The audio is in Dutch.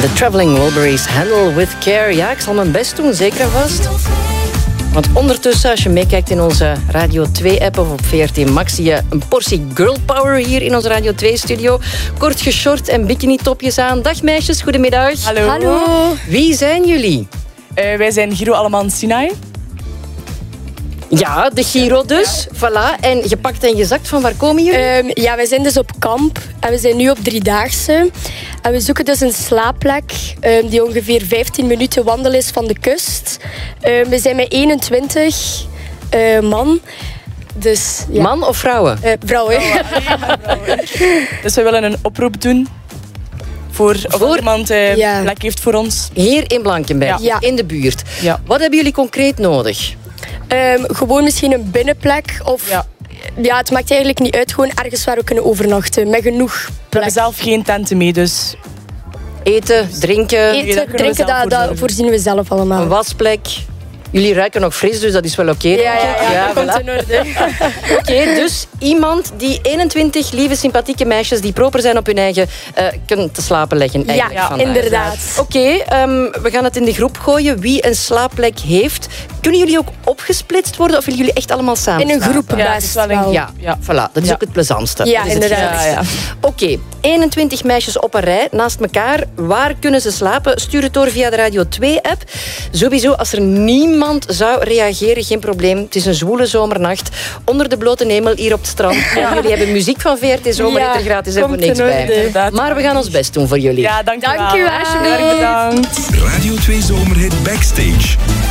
The Traveling Wilburys, Handle with Care. Ja, ik zal mijn best doen, zeker en vast. Want ondertussen, als je meekijkt in onze Radio 2-app of op VRT Max, zie je een portie girl power hier in onze Radio 2-studio. Kort geshort en bikini-topjes aan. Dag meisjes, goedemiddag. Hallo. Hallo. Wie zijn jullie? Wij zijn Giro Alleman Sinai. Ja, de Giro dus. Voilà. En gepakt en gezakt, van waar komen jullie? Ja, wij zijn dus op kamp en we zijn nu op 3-daagse. En we zoeken dus een slaapplek die ongeveer 15 minuten wandelen is van de kust. We zijn met 21 man. Dus, ja. Man of vrouwen? Vrouwen. Dus we willen een oproep doen voor iemand plek heeft voor ons. Hier in Blankenberg, Ja. in de buurt. Ja. Wat hebben jullie concreet nodig? Gewoon misschien een binnenplek. Of ja, het maakt eigenlijk niet uit. Gewoon ergens waar we kunnen overnachten. Met genoeg We plek. hebben zelf geen tenten mee, dus Eten, drinken, dat Eten, kunnen we drinken, zelf dat voorzien. voorzien we zelf allemaal. een wasplek. Jullie ruiken nog fris, dus dat is wel oké. denk ik. Ja, dat voilà. komt in orde. Oké, dus iemand die 21 lieve, sympathieke meisjes die proper zijn op hun eigen kunnen te slapen leggen. Eigenlijk Ja, vandaag. inderdaad. Oké, we gaan het in de groep gooien. Wie een slaapplek heeft. Kunnen jullie ook opgesplitst worden of willen jullie echt allemaal samen In een slapen? groep Ja, het best is wel een- wel. Ja, Ja. voilà. Dat is Ja. ook het plezantste. Ja, Dat is het inderdaad. gezelligste. Oké, 21 meisjes op een rij, naast elkaar. Waar kunnen ze slapen? Stuur het door via de Radio 2-app. Sowieso, als er niemand zou reageren, geen probleem. Het is een zwoele zomernacht. Onder de blote hemel, hier op het strand. En jullie hebben muziek van VRT Zomer, Ja, er gratis en voor komt niks in bij. orde. Inderdaad. Maar we gaan ons best doen voor jullie. Ja, dank je wel. Dank u wel. Alsjeblieft. Bedankt. Radio 2 Zomerhit Backstage.